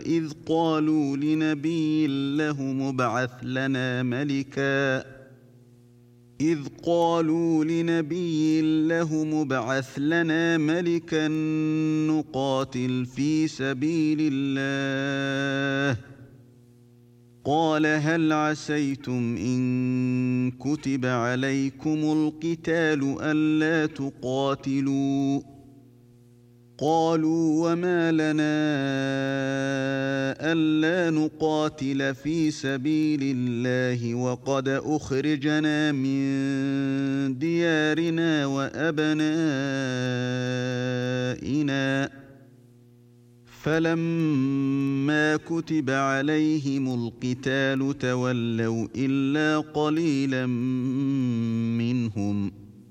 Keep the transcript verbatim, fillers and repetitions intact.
إذ قالوا لنبي له مبعث لنا ملكا إذ قالوا لنبي له مبعث لنا ملكا نقاتل في سبيل الله قال هل عسيتم إن كتب عليكم القتال ألا تقاتلوا قالوا وما لنا ألا نقاتل في سبيل الله وقد أخرجنا من ديارنا وأبنائنا فلما كتب عليهم القتال تولوا إلا قليلا منهم